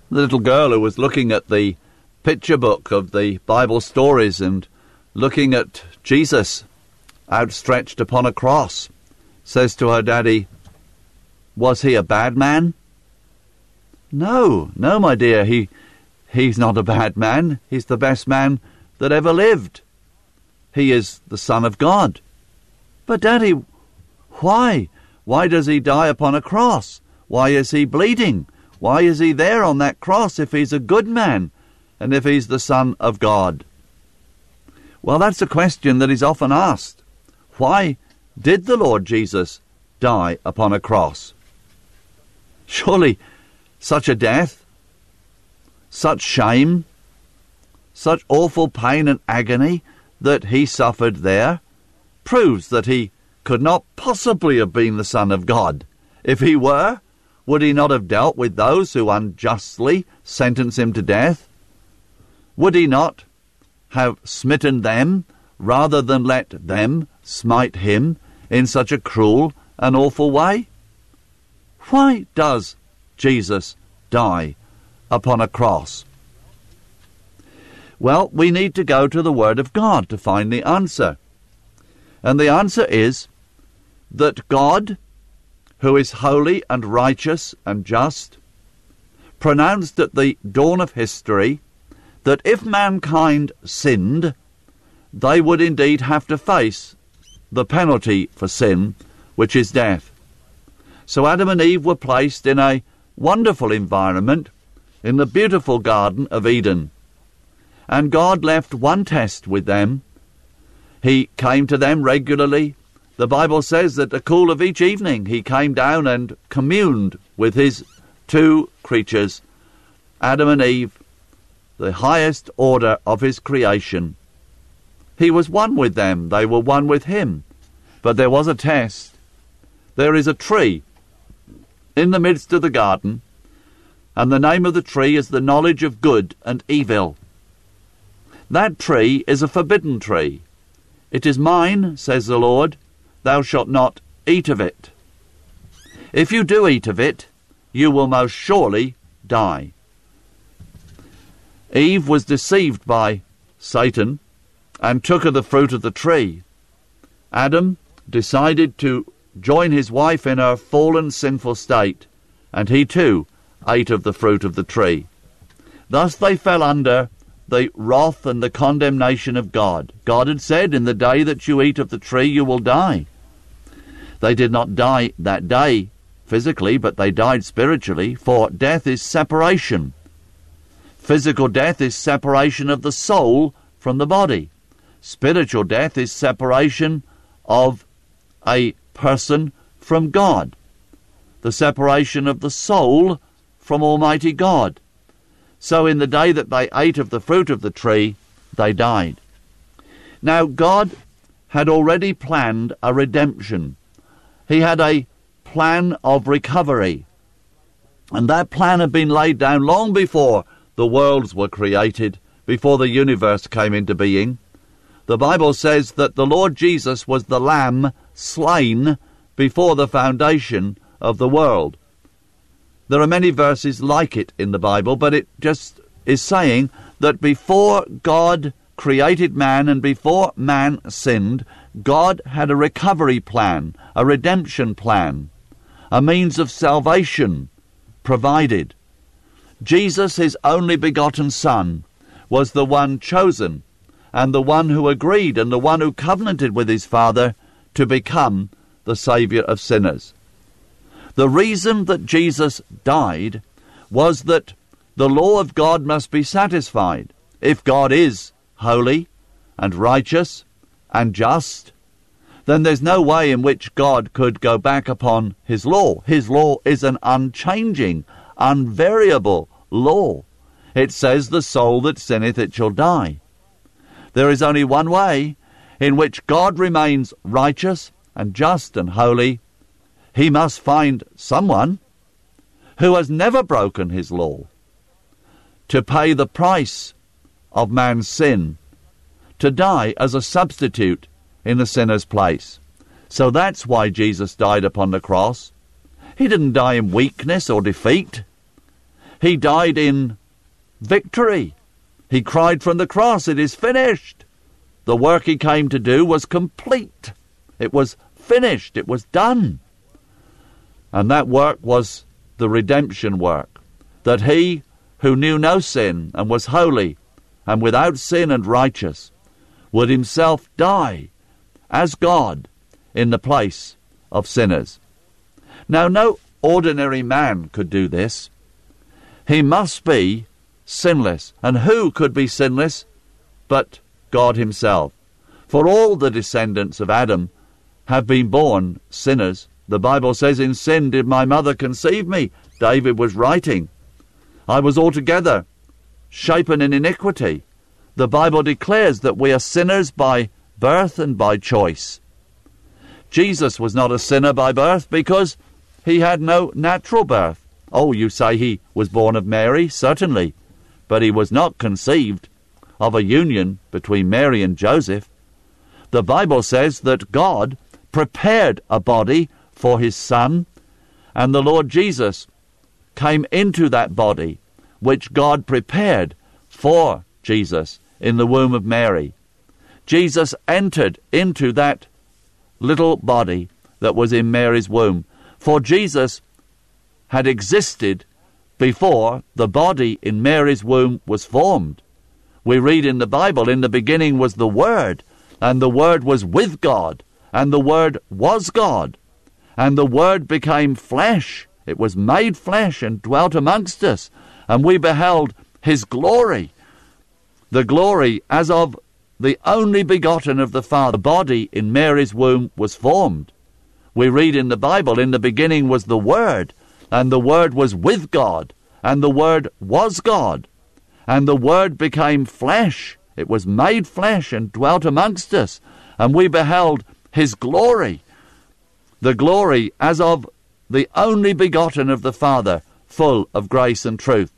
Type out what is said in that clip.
The little girl who was looking at the picture book of the Bible stories and looking at Jesus outstretched upon a cross says to her daddy, "Was he a bad man?" No, my dear, he's not a bad man. He's the best man that ever lived. He is the Son of God. But Daddy, why? Why does he die upon a cross? Why is he bleeding? Why is he there on that cross if he's a good man and if he's the Son of God? Well, that's a question that is often asked. Why did the Lord Jesus die upon a cross? Surely such a death, such shame, such awful pain and agony that he suffered there proves that he could not possibly have been the Son of God. If he were, would he not have dealt with those who unjustly sentenced him to death? Would he not have smitten them rather than let them smite him in such a cruel and awful way? Why does Jesus die upon a cross? Well, we need to go to the Word of God to find the answer. And the answer is that God, who is holy and righteous and just, pronounced at the dawn of history that if mankind sinned, they would indeed have to face the penalty for sin, which is death. So Adam and Eve were placed in a wonderful environment in the beautiful Garden of Eden. And God left one test with them. He came to them regularly. The Bible says that at the cool of each evening he came down and communed with his two creatures, Adam and Eve, the highest order of his creation. He was one with them. They were one with him. But there was a test. There is a tree in the midst of the garden, and the name of the tree is the knowledge of good and evil. That tree is a forbidden tree. It is mine, says the Lord. Thou shalt not eat of it. If you do eat of it, you will most surely die. Eve was deceived by Satan and took of the fruit of the tree. Adam decided to join his wife in her fallen sinful state, and he too ate of the fruit of the tree. Thus they fell under the wrath and the condemnation of God. God had said, in the day that you eat of the tree, you will die. They did not die that day physically, but they died spiritually, for death is separation. Physical death is separation of the soul from the body. Spiritual death is separation of a person from God. The separation of the soul from Almighty God. So in the day that they ate of the fruit of the tree, they died. Now God had already planned a redemption. He had a plan of recovery. And that plan had been laid down long before the worlds were created, before the universe came into being. The Bible says that the Lord Jesus was the Lamb slain before the foundation of the world. There are many verses like it in the Bible, but it just is saying that before God created man and before man sinned, God had a recovery plan, a redemption plan, a means of salvation provided. Jesus, his only begotten Son, was the one chosen and the one who agreed and the one who covenanted with his Father to become the Saviour of sinners. The reason that Jesus died was that the law of God must be satisfied. If God is holy and righteous and just, then there's no way in which God could go back upon his law. His law is an unchanging, unvariable law. It says, the soul that sinneth, it shall die. There is only one way in which God remains righteous and just and holy. He must find someone who has never broken his law to pay the price of man's sin, to die as a substitute in the sinner's place. So that's why Jesus died upon the cross. He didn't die in weakness or defeat. He died in victory. He cried from the cross, "It is finished." The work he came to do was complete. It was finished. It was done. And that work was the redemption work, that he who knew no sin and was holy and without sin and righteous would himself die as God in the place of sinners. Now, no ordinary man could do this. He must be sinless. And who could be sinless but God himself? For all the descendants of Adam have been born sinners. The Bible says, "In sin did my mother conceive me." David was writing. "I was altogether shapen in iniquity." The Bible declares that we are sinners by birth and by choice. Jesus was not a sinner by birth because he had no natural birth. Oh, you say he was born of Mary? Certainly. But he was not conceived of a union between Mary and Joseph. The Bible says that God prepared a body for his Son, and the Lord Jesus came into that body which God prepared for Jesus in the womb of Mary. Jesus entered into that little body that was in Mary's womb, for Jesus had existed before the body in Mary's womb was formed. We read in the Bible, "In the beginning was the Word, and the Word was with God, and the Word was God. And the Word became flesh. It was made flesh and dwelt amongst us, and we beheld his glory, the glory as of the only begotten of the Father." The body in Mary's womb was formed. We read in the Bible, "In the beginning was the Word, and the Word was with God, and the Word was God. And the Word became flesh. It was made flesh and dwelt amongst us, and we beheld his glory, the glory as of the only begotten of the Father, full of grace and truth."